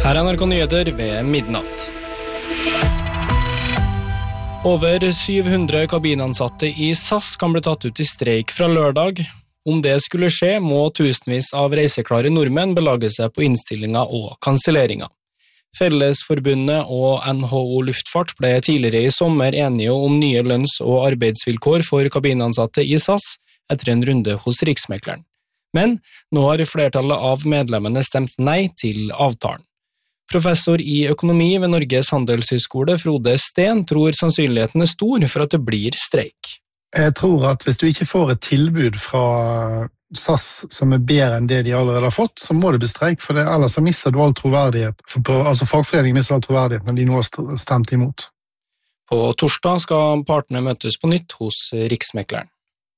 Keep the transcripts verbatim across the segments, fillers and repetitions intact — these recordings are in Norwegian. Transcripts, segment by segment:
Her er N R K Nyheter ved midnatt. Over syv hundre kabinansatte i SAS kan bli tatt ut i streik fra lørdag. Om det skulle skje, må tusenvis av reiseklare nordmenn belage seg på innstillinger og kanselleringer. Fellesforbundet og N H O Luftfart ble tidligere i sommer enige om nye lønns- og arbeidsvilkår for kabinansatte i SAS etter en runde hos Riksmekleren. Men nå har flertallet av medlemmene stemt nei til avtalen. Professor i økonomi ved Norges Handelshøyskole, Frode Steen, tror sannsynligheten er stor for at det blir streik. Jeg tror at hvis du ikke får et tilbud fra SAS som er bedre enn det de allerede har fått, så må det bli streik, for det, ellers så mister du all troverdighet. For på, altså fagforeningen mister all troverdighet når de nå har stemt imot. På torsdag skal partene møtes på nytt hos Riksmekleren.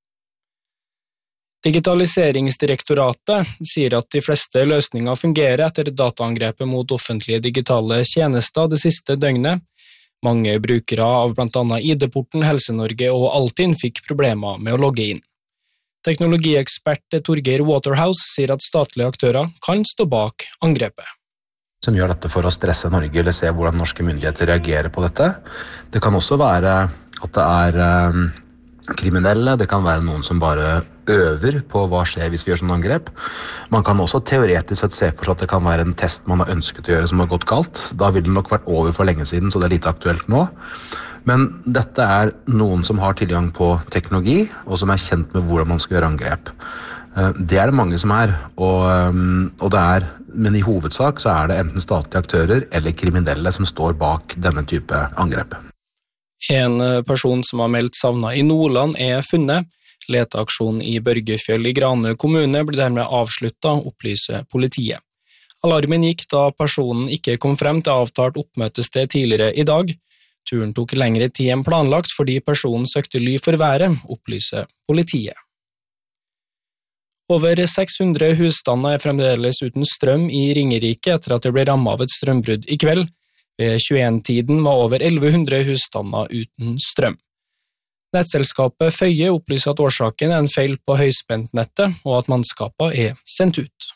Digitaliseringsdirektoratet sier at de fleste løsninger fungerer etter dataangrepet mot offentlige digitale tjenester det siste døgnet. Mange brukere av blant annet I D-porten, Helse-Norge og Altinn fikk problemer med å logge inn. Teknologiekspert Torgeir Waterhouse sier at statlige aktører kan stå bak angrepet. Som gjør dette for å stresse Norge eller se hvordan norske myndigheter reagerer på dette. Det kan også være at det er um, kriminelle, det kan være noen som bare øver på hva skjer hvis vi gjør sånn angrep. Man kan også teoretisk sett se for seg at det kan være en test man har ønsket å gjøre som har gått galt. Da vil det nok vært over for lenge siden, så det er litt aktuelt nå. Men dette er noen som har tilgang på teknologi, og som er kjent med hvordan man skal gjøre angrep. Det er det mange som er, og, og det er, men i hovedsak så er det enten statlige aktører eller kriminelle som står bak denne type angrep. En person som har meldt savnet i Nordland er funnet. Leteaksjonen i Børgefjell i Grane kommune ble dermed avsluttet, opplyser politiet. Alarmen gikk da personen ikke kom frem til avtalt oppmøtested tidligere i dag. Turen tok lengre tid enn planlagt fordi personen søkte ly for været, opplyser politiet. Over seks hundre husstander er fremdeles uten strøm i Ringerike etter at det ble rammet av et strømbrudd i kveld. Ved tjueen-tiden var over elleve hundre husstander uten strøm. Nettselskapet Føye opplyser at årsaken er en feil på høyspentnettet og at mannskapet er sendt ut.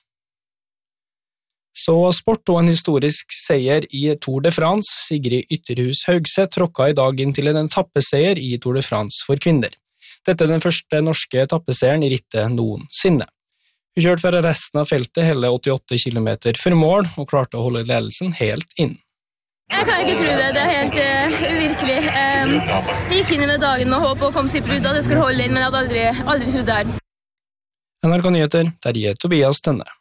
Så sport og en historisk seier i Tour de France. Sigrid Ytterhus Haugseth tråkket i dag inn til en etappeseier i Tour de France for kvinner. Dette er den første norske etappeseieren i rittet noensinne. Hun kjørte fra resten av feltet hele åttiåtte kilometer før mål og klarte å holde ledelsen helt inn. Jeg kan ikke tro det, det er helt uh, uvirkelig. Um, jeg gikk inn med dagen med håp og kom seg brudd at det skulle holde inn, men jeg hadde aldri, aldri trodd det her. N R K Nyheter, Terje Tobias Tønne.